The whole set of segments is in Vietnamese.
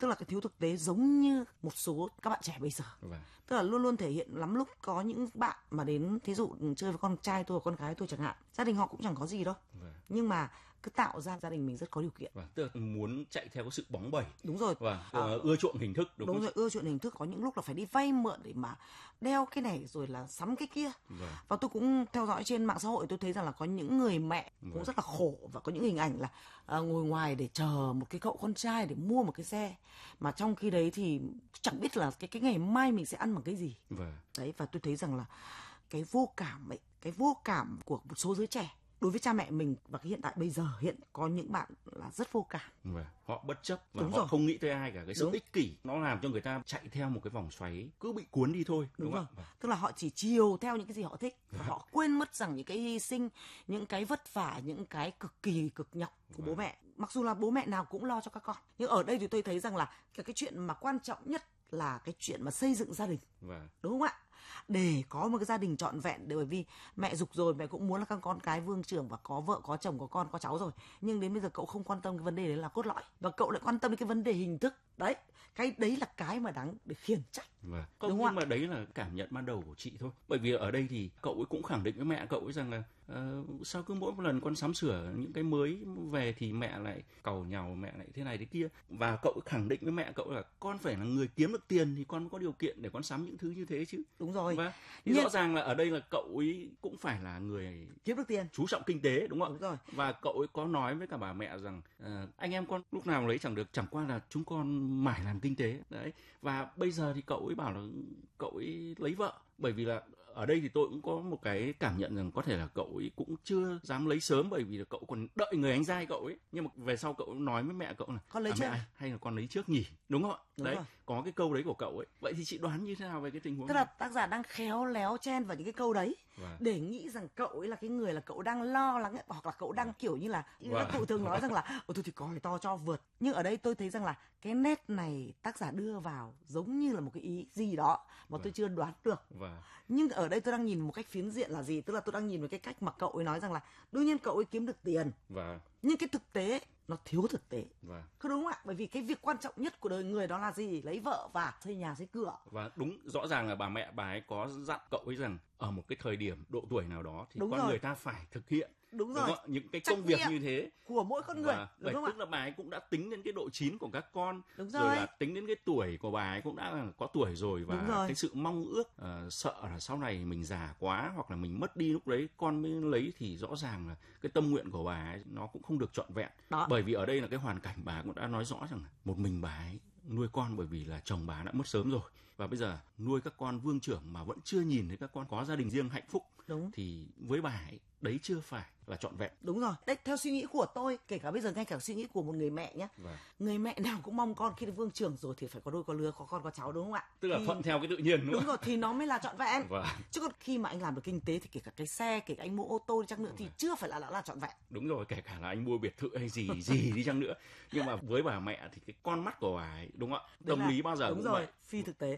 Tức là cái thiếu thực tế giống như một số các bạn trẻ bây giờ. Tức là luôn luôn thể hiện lắm lúc có những bạn mà đến thí dụ chơi với con trai tôi và con gái tôi chẳng hạn, gia đình họ cũng chẳng có gì đâu. Nhưng mà cứ tạo ra gia đình mình rất có điều kiện. Tức là muốn chạy theo cái sự bóng bẩy. Đúng rồi. Ưa chuộng hình thức. Đúng rồi, ưa chuộng hình thức. Có những lúc là phải đi vay mượn để mà đeo cái này rồi là sắm cái kia. Và tôi cũng theo dõi trên mạng xã hội, tôi thấy rằng là có những người mẹ cũng rất là khổ, và có những hình ảnh là ngồi ngoài để chờ một cái cậu con trai để mua một cái xe, mà trong khi đấy thì chẳng biết là cái ngày mai mình sẽ ăn bằng cái gì. Đấy, và tôi thấy rằng là cái vô cảm ấy, cái vô cảm của một số giới trẻ đối với cha mẹ mình, và cái hiện tại bây giờ hiện có những bạn là rất vô cảm. Họ bất chấp và họ không nghĩ tới ai cả. Cái sự ích kỷ nó làm cho người ta chạy theo một cái vòng xoáy cứ bị cuốn đi thôi. Đúng rồi. Tức là họ chỉ chiều theo những cái gì họ thích, và họ quên mất rằng những cái hy sinh, những cái vất vả, những cái cực nhọc của bố mẹ. Mặc dù là bố mẹ nào cũng lo cho các con, nhưng ở đây thì tôi thấy rằng là cái chuyện mà quan trọng nhất là cái chuyện mà xây dựng gia đình. Đúng không ạ? Để có một cái gia đình trọn vẹn, bởi vì mẹ giục rồi, mẹ cũng muốn là các con cái vương trưởng và có vợ, có chồng, có con, có cháu rồi. Nhưng đến bây giờ cậu không quan tâm cái vấn đề đấy là cốt lõi, và cậu lại quan tâm đến cái vấn đề hình thức. Đấy, cái đấy là cái mà đáng để khiển trách. Đúng nhưng mà đấy là cảm nhận ban đầu của chị thôi. Bởi vì ở đây thì cậu ấy cũng khẳng định với mẹ cậu ấy rằng là sao cứ mỗi một lần con sắm sửa những cái mới về thì mẹ lại càu nhàu, mẹ lại thế này thế kia. Và cậu ấy khẳng định với mẹ cậu là con phải là người kiếm được tiền thì con có điều kiện để con sắm những thứ như thế chứ. Đúng rồi. Thì rõ ràng là ở đây là cậu ấy cũng phải là người kiếm được tiền, chú trọng kinh tế, đúng không? Đúng rồi. Và cậu ấy có nói với cả bà mẹ rằng anh em con lúc nào lấy chẳng được, chẳng qua là chúng con mải làm kinh tế. Đấy. Và bây giờ thì cậu ấy bảo là cậu ấy lấy vợ. Bởi vì là ở đây thì tôi cũng có một cái cảm nhận rằng có thể là cậu ấy cũng chưa dám lấy sớm, bởi vì là cậu còn đợi người anh trai cậu ấy. Nhưng mà về sau cậu nói với mẹ cậu là con lấy trước hay là con lấy trước nhỉ, đúng không ạ? Đấy, có cái câu đấy của cậu ấy. Vậy thì chị đoán như thế nào về cái tình huống Tức là tác giả đang khéo léo chen vào những cái câu đấy để nghĩ rằng cậu ấy là cái người là cậu đang lo lắng ấy, hoặc là cậu đang kiểu như là các cụ thường nói rằng là tôi thì còi to cho vượt. Nhưng ở đây tôi thấy rằng là cái nét này tác giả đưa vào giống như là một cái ý gì đó mà tôi chưa đoán được. Nhưng ở đây tôi đang nhìn một cách phiến diện là gì? Tức là tôi đang nhìn vào cái cách mà cậu ấy nói rằng là đương nhiên cậu ấy kiếm được tiền, nhưng cái thực tế nó thiếu thực tế. Không đúng không ạ? Bởi vì cái việc quan trọng nhất của đời người đó là gì? Lấy vợ và xây nhà xây cửa. Và đúng, rõ ràng là bà mẹ bà ấy có dặn cậu ấy rằng ở một cái thời điểm độ tuổi nào đó thì người ta phải thực hiện đúng rồi, những cái công việc như thế của mỗi con người. Đúng không? Tức là bà ấy cũng đã tính đến cái độ chín của các con, rồi là tính đến cái tuổi của bà ấy cũng đã có tuổi rồi, và cái sự mong ước sợ là sau này mình già quá hoặc là mình mất đi, lúc đấy con mới lấy, thì rõ ràng là cái tâm nguyện của bà ấy nó cũng không được trọn vẹn. Bởi vì ở đây là cái hoàn cảnh bà cũng đã nói rõ rằng một mình bà ấy nuôi con, bởi vì là chồng bà đã mất sớm rồi, và bây giờ nuôi các con vương trưởng mà vẫn chưa nhìn thấy các con có gia đình riêng hạnh phúc. Thì với bà ấy đấy chưa phải là trọn vẹn. Đúng rồi. Đấy, theo suy nghĩ của tôi, kể cả bây giờ ngay cả suy nghĩ của một người mẹ nhé. Người mẹ nào cũng mong con khi vương trưởng rồi thì phải có đôi có lứa, có con có cháu, đúng không ạ? Tức là thuận theo cái tự nhiên, đúng rồi, thì nó mới là trọn vẹn. Chứ còn khi mà anh làm được kinh tế thì kể cả cái xe, kể cả anh mua ô tô đi chăng nữa thì chưa phải là trọn vẹn. Đúng rồi, kể cả là anh mua biệt thự hay gì đi chăng nữa. Nhưng mà với bà mẹ thì cái con mắt của bà ấy, đúng không ạ? Tâm lý bao giờ đúng cũng rồi, vậy. phi thực tế.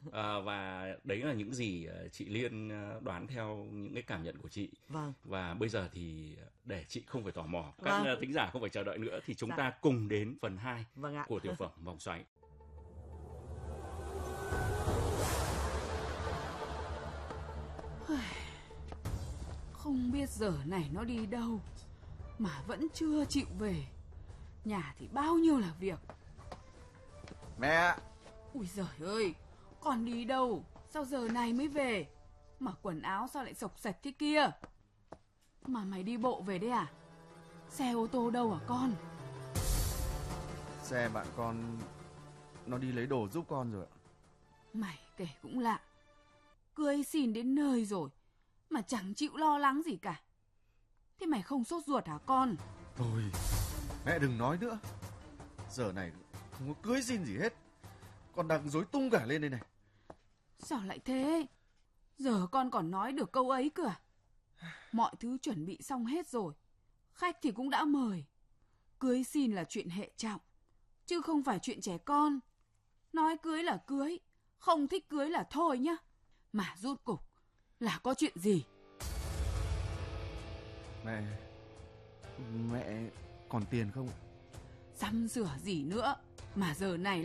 Và đấy là những gì chị Liên đoán theo những cái cảm nhận của chị. Và bây giờ thì để chị không phải tò mò, các thính giả không phải chờ đợi nữa, thì chúng ta cùng đến phần 2 của tiểu phẩm Vòng Xoáy. Không biết giờ này nó đi đâu mà vẫn chưa chịu về. Nhà thì bao nhiêu là việc. Mẹ! Ui giời ơi, con đi đâu? Sao giờ này mới về? Mà quần áo sao lại xộc xệch thế kia? Mà mày đi bộ về đấy à? Xe ô tô đâu hả con? Xe bạn con nó đi lấy đồ giúp con rồi ạ. Mày kể cũng lạ. Cưới xin đến nơi rồi mà chẳng chịu lo lắng gì cả. Thế mày không sốt ruột hả con? Thôi, mẹ đừng nói nữa. Giờ này không có cưới xin gì hết. Con đang rối tung cả lên đây này. Sao lại thế? Giờ con còn nói được câu ấy cơ à? Mọi thứ chuẩn bị xong hết rồi. Khách thì cũng đã mời. Cưới xin là chuyện hệ trọng, chứ không phải chuyện trẻ con. Nói cưới là cưới, không thích cưới là thôi nhá. Mà rốt cục là có chuyện gì? Mẹ còn tiền không? Sắm sửa gì nữa mà giờ này